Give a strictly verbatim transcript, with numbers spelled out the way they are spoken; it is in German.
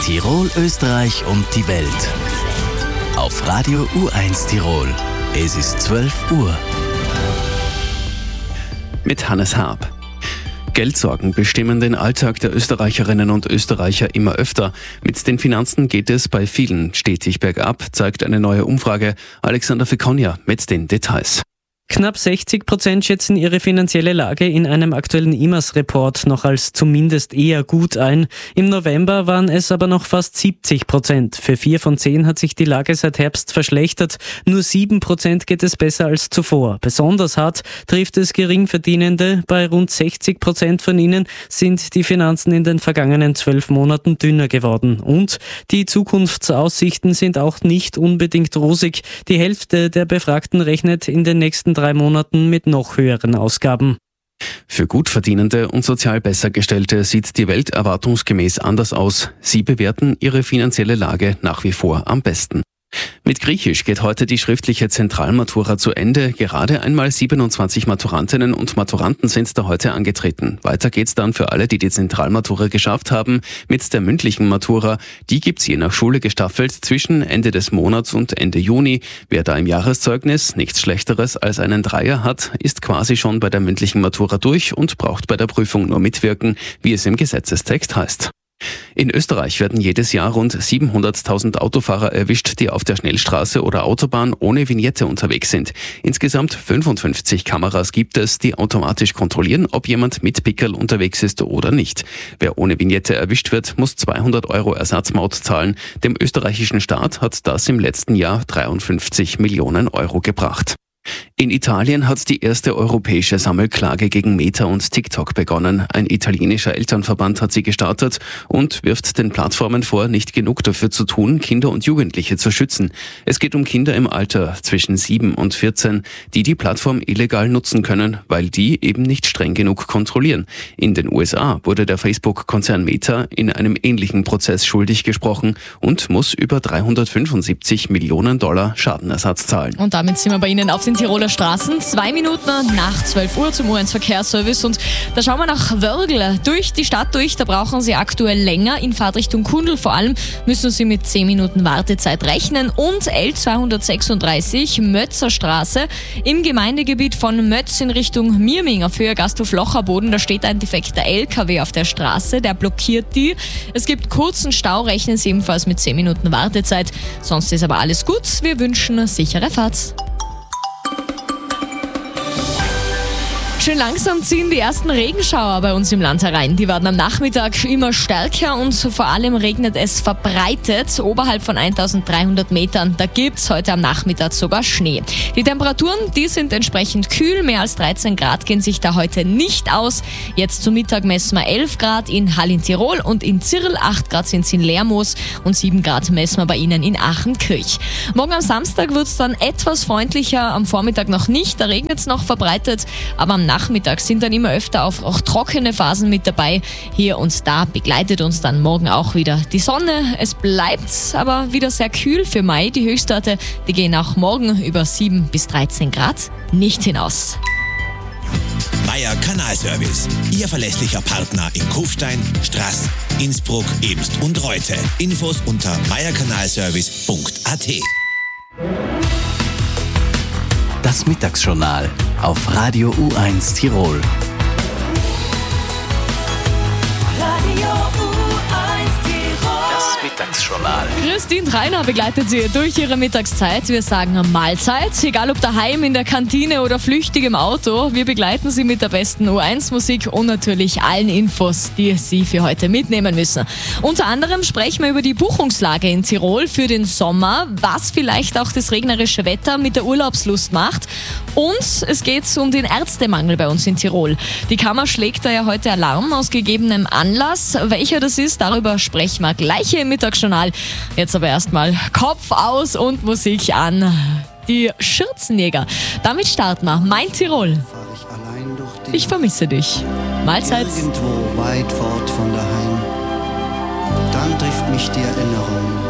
Tirol, Österreich und die Welt. Auf Radio U eins Tirol. Es ist zwölf Uhr. Mit Hannes Haab. Geldsorgen bestimmen den Alltag der Österreicherinnen und Österreicher immer öfter. Mit den Finanzen geht es bei vielen stetig bergab, zeigt eine neue Umfrage. Alexander Fekonja mit den Details. Knapp sechzig Prozent schätzen ihre finanzielle Lage in einem aktuellen I M A S-Report noch als zumindest eher gut ein. Im November waren es aber noch fast siebzig Prozent. Für vier von zehn hat sich die Lage seit Herbst verschlechtert. Nur sieben Prozent geht es besser als zuvor. Besonders hart trifft es Geringverdienende. Bei rund sechzig Prozent von ihnen sind die Finanzen in den vergangenen zwölf Monaten dünner geworden. Und die Zukunftsaussichten sind auch nicht unbedingt rosig. Die Hälfte der Befragten rechnet in den nächsten drei Monaten mit noch höheren Ausgaben. Für Gutverdienende und sozial Bessergestellte sieht die Welt erwartungsgemäß anders aus. Sie bewerten ihre finanzielle Lage nach wie vor am besten. Mit Griechisch geht heute die schriftliche Zentralmatura zu Ende. Gerade einmal siebenundzwanzig Maturantinnen und Maturanten sind da heute angetreten. Weiter geht's dann für alle, die die Zentralmatura geschafft haben, mit der mündlichen Matura. Die gibt's je nach Schule gestaffelt zwischen Ende des Monats und Ende Juni. Wer da im Jahreszeugnis nichts Schlechteres als einen Dreier hat, ist quasi schon bei der mündlichen Matura durch und braucht bei der Prüfung nur mitwirken, wie es im Gesetzestext heißt. In Österreich werden jedes Jahr rund siebenhunderttausend Autofahrer erwischt, die auf der Schnellstraße oder Autobahn ohne Vignette unterwegs sind. Insgesamt fünfundfünfzig Kameras gibt es, die automatisch kontrollieren, ob jemand mit Pickerl unterwegs ist oder nicht. Wer ohne Vignette erwischt wird, muss zweihundert Euro Ersatzmaut zahlen. Dem österreichischen Staat hat das im letzten Jahr dreiundfünfzig Millionen Euro gebracht. In Italien hat die erste europäische Sammelklage gegen Meta und TikTok begonnen. Ein italienischer Elternverband hat sie gestartet und wirft den Plattformen vor, nicht genug dafür zu tun, Kinder und Jugendliche zu schützen. Es geht um Kinder im Alter zwischen sieben und vierzehn, die die Plattform illegal nutzen können, weil die eben nicht streng genug kontrollieren. In den U S A wurde der Facebook-Konzern Meta in einem ähnlichen Prozess schuldig gesprochen und muss über dreihundertfünfundsiebzig Millionen Dollar Schadenersatz zahlen. Und damit sind wir bei Ihnen auf den Tiroler Straßen. Zwei Minuten nach zwölf Uhr zum U eins Verkehrsservice. Und da schauen wir nach Wörgl durch die Stadt durch. Da brauchen Sie aktuell länger. In Fahrtrichtung Kundl vor allem müssen Sie mit zehn Minuten Wartezeit rechnen. Und L zweihundertsechsunddreißig Mötzerstraße im Gemeindegebiet von Mötz in Richtung Mirming auf Höhe Gasthof-Locherboden. Da steht ein defekter L K W auf der Straße. Der blockiert die. Es gibt kurzen Stau. Rechnen Sie ebenfalls mit zehn Minuten Wartezeit. Sonst ist aber alles gut. Wir wünschen eine sichere Fahrt. Schön langsam ziehen die ersten Regenschauer bei uns im Land herein. Die werden am Nachmittag immer stärker und vor allem regnet es verbreitet. Oberhalb von eintausenddreihundert Metern, da gibt's heute am Nachmittag sogar Schnee. Die Temperaturen, die sind entsprechend kühl. Mehr als dreizehn Grad gehen sich da heute nicht aus. Jetzt zum Mittag messen wir elf Grad in Hall in Tirol und in Zirl. acht Grad sind es in Lermoos und sieben Grad messen wir bei Ihnen in Achenkirch. Morgen am Samstag wird's dann etwas freundlicher. Am Vormittag noch nicht, da regnet's noch verbreitet. Aber am Nachmittag sind dann immer öfter auch, auch trockene Phasen mit dabei. Hier und da begleitet uns dann morgen auch wieder die Sonne. Es bleibt aber wieder sehr kühl für Mai. Die Höchstwerte, die gehen auch morgen über sieben bis dreizehn Grad nicht hinaus. Meier Kanalservice, Ihr verlässlicher Partner in Kufstein, Straß, Innsbruck, Eemst und Reute. Infos unter meierkanalservice punkt a t. Das Mittagsjournal auf Radio U eins Tirol. Radio U eins Tirol. Das Mittagsjournal. Christine Trainer begleitet Sie durch Ihre Mittagszeit. Wir sagen Mahlzeit, egal ob daheim, in der Kantine oder flüchtig im Auto. Wir begleiten Sie mit der besten U eins Musik und natürlich allen Infos, die Sie für heute mitnehmen müssen. Unter anderem sprechen wir über die Buchungslage in Tirol für den Sommer, was vielleicht auch das regnerische Wetter mit der Urlaubslust macht. Und es geht um den Ärztemangel bei uns in Tirol. Die Kammer schlägt da ja heute Alarm aus gegebenem Anlass. Welcher das ist, darüber sprechen wir gleich hier im Mittagsjournal. Jetzt aber erstmal Kopf aus und Musik an. Die Schürzenjäger. Damit starten wir. Mein Tirol. Ich vermisse dich. Mahlzeit. Irgendwo weit fort von daheim. Dann trifft mich die Erinnerung.